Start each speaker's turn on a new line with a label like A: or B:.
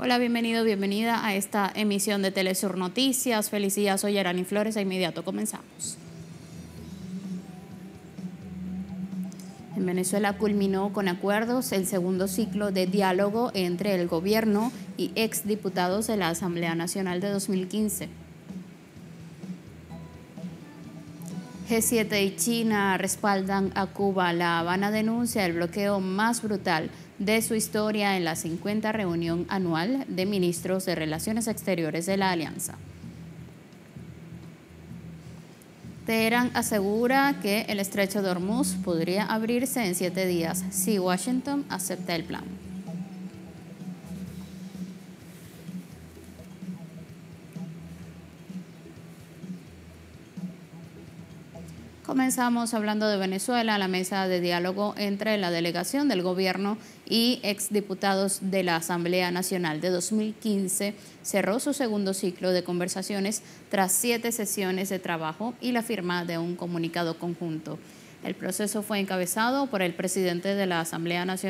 A: Hola, bienvenido, bienvenida a esta emisión de Telesur Noticias. Feliz día, soy Yarani Flores, de inmediato comenzamos. En Venezuela culminó con acuerdos el segundo ciclo de diálogo entre el gobierno y exdiputados de la Asamblea Nacional de 2015. G7 y China respaldan a Cuba. La Habana denuncia el bloqueo más brutal de su historia en la 50ª reunión anual de ministros de Relaciones Exteriores de la Alianza. Teherán asegura que el estrecho de Hormuz podría abrirse en 7 días si Washington acepta el plan. Comenzamos hablando de Venezuela. La mesa de diálogo entre la delegación del gobierno y exdiputados de la Asamblea Nacional de 2015 cerró su segundo ciclo de conversaciones tras 7 sesiones de trabajo y la firma de un comunicado conjunto. El proceso fue encabezado por el presidente de la Asamblea Nacional,